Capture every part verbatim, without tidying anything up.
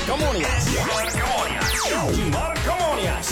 Marcamonias. Marcamonias.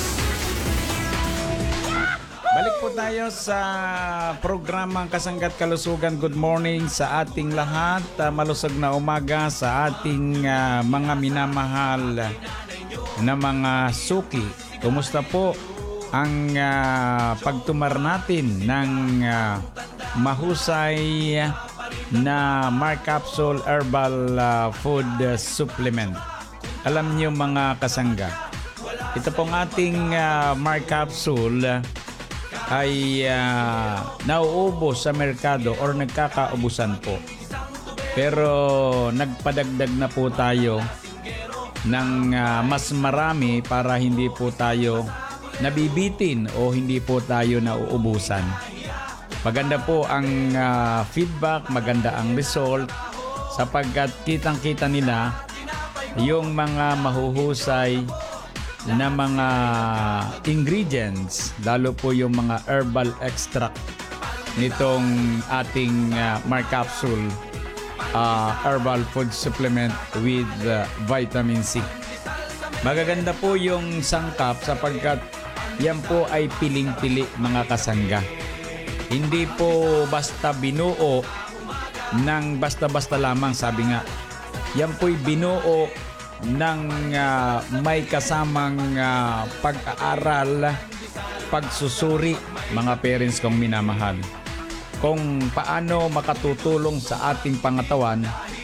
Balik po tayo sa programang Kasanggat Kalusugan. Good morning sa ating lahat. Uh, malusog na umaga sa ating uh, mga minamahal na mga suki. Kumusta po ang uh, pagtumar natin ng uh, mahusay na Mar Capsule Herbal uh, Food Supplement? Alam niyo mga kasangga, ito pong ating uh, Mar Capsule ay uh, nauubos sa merkado or nagkakaubusan po. Pero nagpadagdag na po tayo ng uh, mas marami para hindi po tayo nabibitin o hindi po tayo nauubusan. Maganda po ang uh, feedback, maganda ang result sapagkat kitang-kita nila yung mga mahuhusay na mga ingredients, lalo po yung mga herbal extract nitong ating uh, Mar Capsule uh, Herbal Food Supplement with uh, Vitamin C. Magaganda po yung sangkap sapagkat yan po ay piling-pili mga kasangga. Hindi po basta binuo ng basta-basta lamang, sabi nga. Yan po'y binuo ng uh, may kasamang uh, pag-aaral, pagsusuri, mga parents kong minamahal, kung paano makatutulong sa ating pangatawan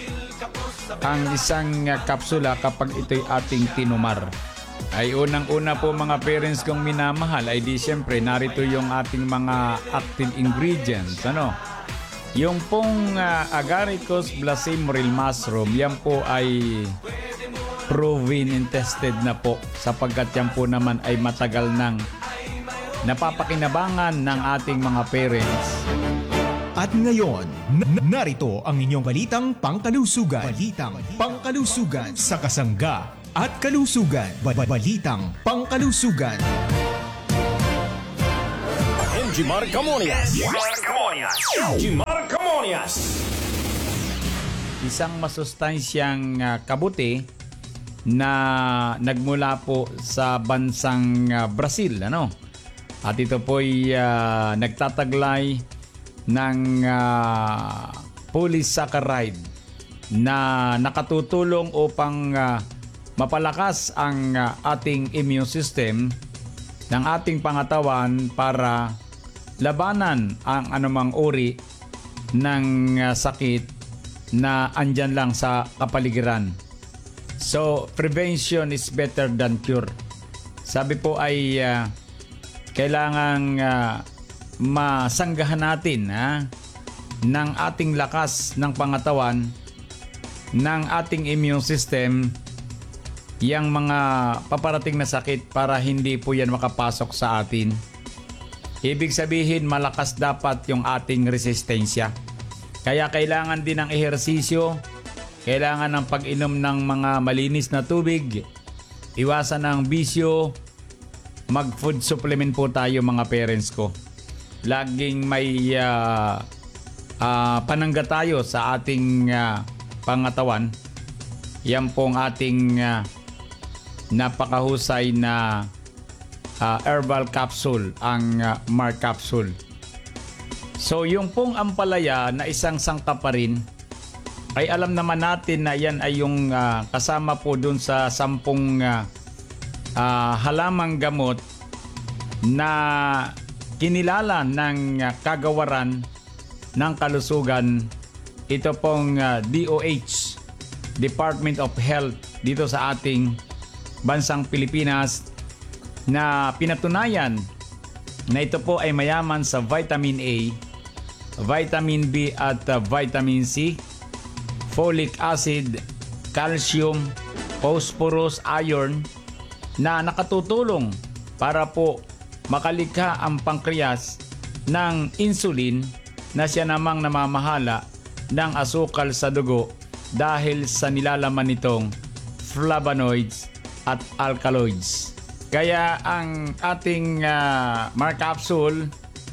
ang isang uh, kapsula kapag ito'y ating tinumar. Ay unang-una po mga parents kong minamahal, ay di siyempre narito yung ating mga active ingredients. Ano? Yung pong uh, Agaricus blacimoril mushroom, yan po ay proven and tested na po sapagkat yan po naman ay matagal nang napapakinabangan ng ating mga parents. At ngayon, n- narito ang inyong balitang pangkalusugan. Balitang pangkalusugan sa kasangga at kalusugan. Ba- Balitang pangkalusugan. M G Marcamonias. Marcamonias. M G Marcamonias. Isang masustansyang uh, kabuti na nagmula po sa bansang uh, Brazil, ano? At ito po'y uh, nagtataglay ng uh, polysaccharide na nakatutulong upang uh, mapalakas ang uh, ating immune system ng ating pangatawan para labanan ang anumang uri ng uh, sakit na andyan lang sa kapaligiran. So, prevention is better than cure. Sabi po ay uh, kailangang uh, masanggahan natin ha, ng ating lakas ng pangatawan, ng ating immune system, yang mga paparating na sakit para hindi po yan makapasok sa atin. Ibig sabihin, malakas dapat yung ating resistensya. Kaya kailangan din ng ehersisyo, kailangan ng pag-inom ng mga malinis na tubig, iwasan ng bisyo, mag-food supplement po tayo mga parents ko. Laging may uh, uh, panangga tayo sa ating uh, pangatawan. Yan pong ating uh, napakahusay na uh, herbal capsule, ang uh, Mar Capsule. So yung pong ampalaya na isang sangkap pa rin, ay alam naman natin na yan ay yung uh, kasama po dun sa sampung uh, uh, halamang gamot na kinilala ng uh, kagawaran ng kalusugan. Ito pong uh, D O H, Department of Health, dito sa ating bansang Pilipinas, na pinatunayan na ito po ay mayaman sa vitamin A, vitamin B at uh, vitamin C, folic acid, calcium, phosphorus, iron, na nakatutulong para po makalikha ang pankreas ng insulin na siya namang namamahala ng asukal sa dugo dahil sa nilalaman nitong flavonoids at alkaloids. Kaya ang ating uh, Mar Capsule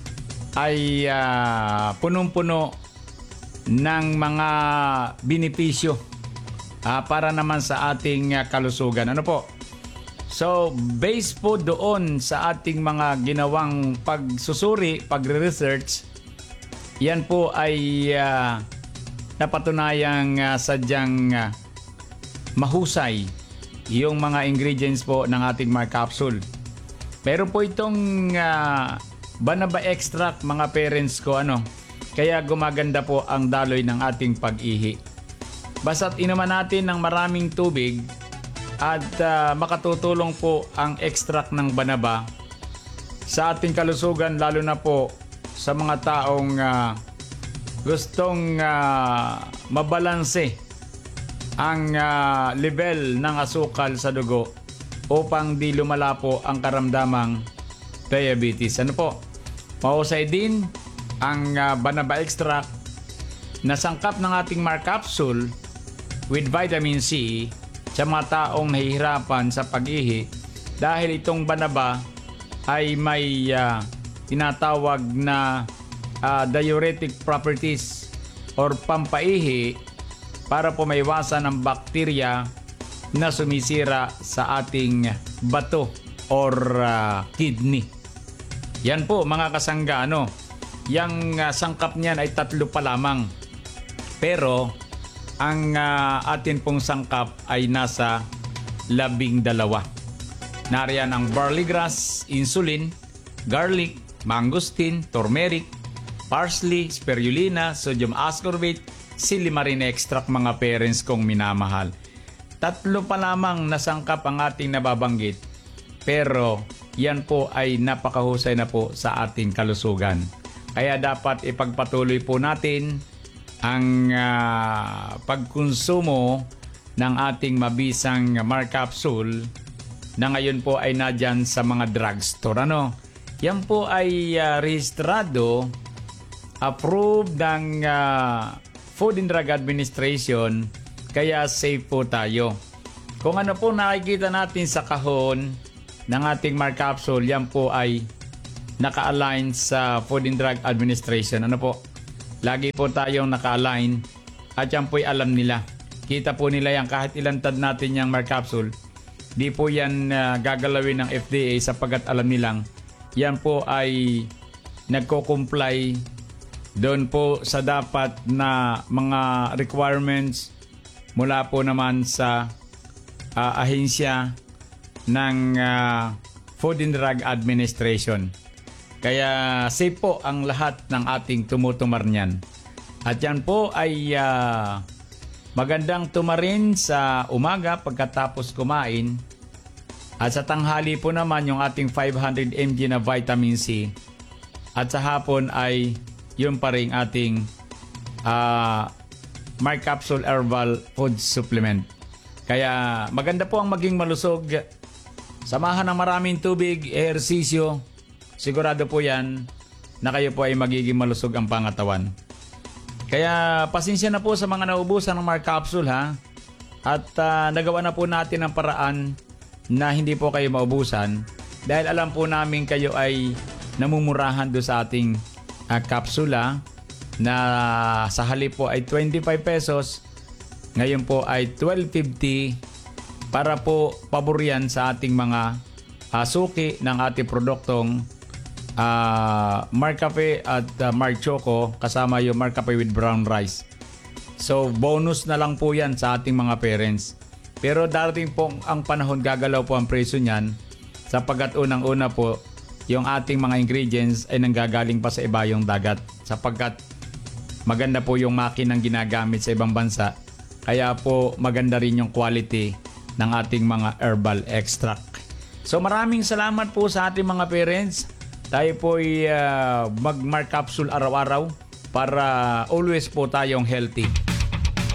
ay uh, punong-puno ng mga benepisyo ah, para naman sa ating ah, kalusugan. Ano po? So, based po doon sa ating mga ginawang pagsusuri, pagre-research, yan po ay uh, napatunayang uh, sadyang uh, mahusay yung mga ingredients po ng ating mga capsule. Meron po itong uh, Banaba extract, mga parents ko, ano, kaya gumaganda po ang daloy ng ating pag-ihi. Basta't inuman natin ng maraming tubig, at uh, makatutulong po ang extract ng banaba sa ating kalusugan, lalo na po sa mga taong uh, gustong uh, mabalanse ang uh, level ng asukal sa dugo upang di lumala po ang karamdamang diabetes. Ano po? Mahusay din ang uh, banaba extract na sangkap ng ating Mar capsule with vitamin C sa mga taong nahihirapan sa pag-ihi, dahil itong banaba ay may uh, tinatawag na uh, diuretic properties or pampaihi para po maiwasan ang bakterya na sumisira sa ating bato or uh, kidney. Yan po mga kasangga, ano, yung uh, sangkap niyan ay tatlo pa lamang, pero ang uh, atin pong sangkap ay nasa labing dalawa. Nariyan ang barley grass, insulin, garlic, mangosteen, turmeric, parsley, spirulina, sodium ascorbate, silimarin extract, mga parents kong minamahal. Tatlo pa lamang na sangkap ang ating nababanggit, pero yan po ay napakahusay na po sa ating kalusugan. Kaya dapat ipagpatuloy po natin ang uh, pagkonsumo ng ating mabisang Mar capsule na ngayon po ay nadyan sa mga drugstore. Ano? Yan po ay uh, rehistrado, approved ng uh, Food and Drug Administration, kaya safe po tayo. Kung ano po nakikita natin sa kahon ng ating Mar capsule, yan po ay naka-align sa Food and Drug Administration. Ano po? Lagi po tayong naka-align at yan po'y alam nila. Kita po nila yan kahit ilantad natin yung Mar capsule. Di po yan uh, gagalawin ng F D A sapagkat alam nilang yan po ay nagko-comply doon po sa dapat na mga requirements mula po naman sa uh, ahensya ng uh, Food and Drug Administration. Kaya safe po ang lahat ng ating tumutumar niyan. At yan po ay uh, magandang tumarin sa umaga pagkatapos kumain. At sa tanghali po naman yung ating five hundred milligrams na vitamin C. At sa hapon ay yung pa rin ating uh, Mar Capsule Herbal Food Supplement. Kaya maganda po ang maging malusog. Samahan ng maraming tubig, ehersisyo. Sigurado po yan na kayo po ay magiging malusog ang pangatawan. Kaya pasensya na po sa mga naubusan ng Mar capsule, ha. At uh, nagawa na po natin ang paraan na hindi po kayo maubusan, dahil alam po namin kayo ay namumurahan do sa ating uh, kapsula na sa halip po ay twenty-five pesos, ngayon po ay twelve fifty, para po paboryan sa ating mga uh, suki ng ating produktong Uh, Mar Cafe at uh, Mar Choco, kasama yung Mar Cafe with brown rice. So bonus na lang po yan sa ating mga parents. Pero darating po ang panahon, gagalaw po ang presyo niyan, sapagkat unang-una po yung ating mga ingredients ay nanggagaling pa sa ibayong dagat, sapagkat maganda po yung makinang ginagamit sa ibang bansa, kaya po maganda rin yung quality ng ating mga herbal extract. So maraming salamat po sa ating mga parents. Tayo po ay uh, mag-Mar capsule araw-araw para always po tayong healthy.